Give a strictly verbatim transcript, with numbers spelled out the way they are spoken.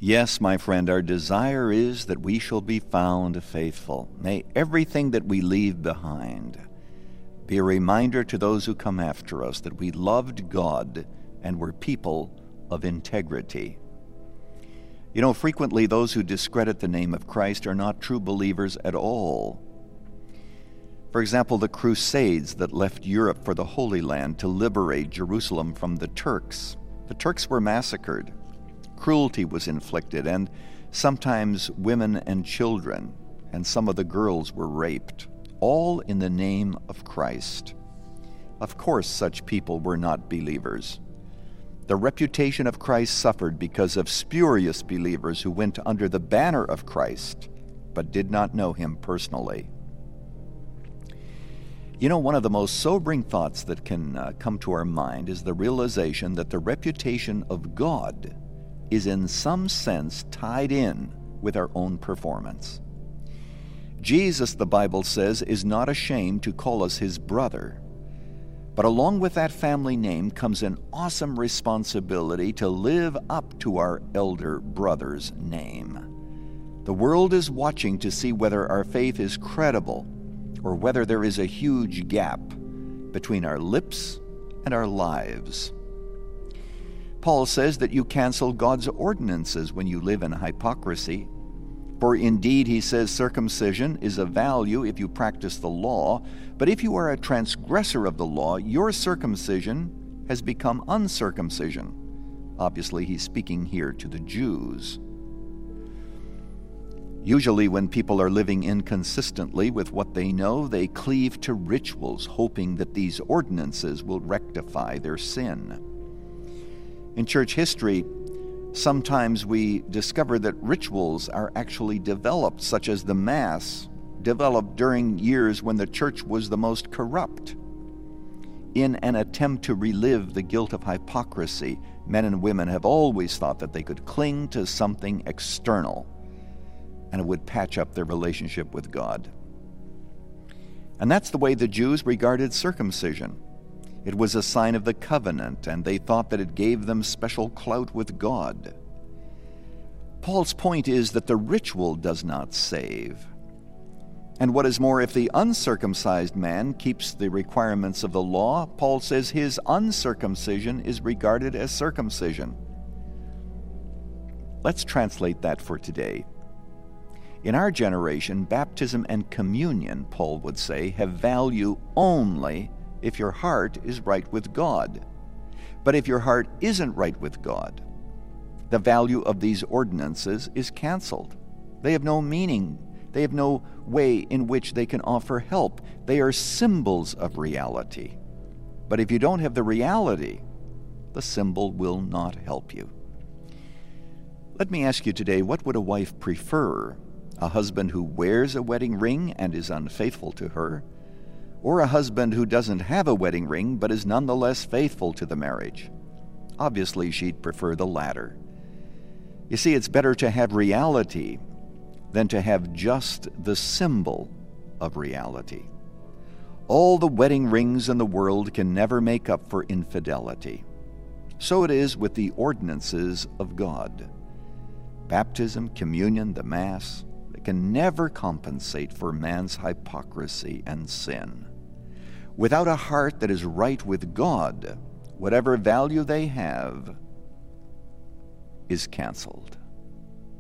Yes, my friend, our desire is that we shall be found faithful. May everything that we leave behind be a reminder to those who come after us that we loved God and were people of integrity. You know, frequently those who discredit the name of Christ are not true believers at all. For example, the Crusades that left Europe for the Holy Land to liberate Jerusalem from the Turks. The Turks were massacred. Cruelty was inflicted, and sometimes women and children, and some of the girls were raped, all in the name of Christ. Of course, such people were not believers. The reputation of Christ suffered because of spurious believers who went under the banner of Christ, but did not know him personally. You know, one of the most sobering thoughts that can uh, come to our mind is the realization that the reputation of God is in some sense tied in with our own performance. Jesus, the Bible says, is not ashamed to call us his brother. But along with that family name comes an awesome responsibility to live up to our elder brother's name. The world is watching to see whether our faith is credible or whether there is a huge gap between our lips and our lives. Paul says that you cancel God's ordinances when you live in hypocrisy. For indeed, he says, circumcision is of value if you practice the law, but if you are a transgressor of the law, your circumcision has become uncircumcision. Obviously, he's speaking here to the Jews. Usually, when people are living inconsistently with what they know, they cleave to rituals, hoping that these ordinances will rectify their sin. In church history, sometimes we discover that rituals are actually developed, such as the Mass, developed during years when the church was the most corrupt. In an attempt to relive the guilt of hypocrisy, men and women have always thought that they could cling to something external, and it would patch up their relationship with God. And that's the way the Jews regarded circumcision. It was a sign of the covenant, and they thought that it gave them special clout with God. Paul's point is that the ritual does not save. And what is more, if the uncircumcised man keeps the requirements of the law, Paul says his uncircumcision is regarded as circumcision. Let's translate that for today. In our generation, baptism and communion, Paul would say, have value only if your heart is right with God. But if your heart isn't right with God, the value of these ordinances is canceled. They have no meaning. They have no way in which they can offer help. They are symbols of reality. But if you don't have the reality, the symbol will not help you. Let me ask you today, what would a wife prefer? A husband who wears a wedding ring and is unfaithful to her, or a husband who doesn't have a wedding ring but is nonetheless faithful to the marriage? Obviously, she'd prefer the latter. You see, it's better to have reality than to have just the symbol of reality. All the wedding rings in the world can never make up for infidelity. So it is with the ordinances of God. Baptism, communion, the Mass, they can never compensate for man's hypocrisy and sin. Without a heart that is right with God, whatever value they have is canceled.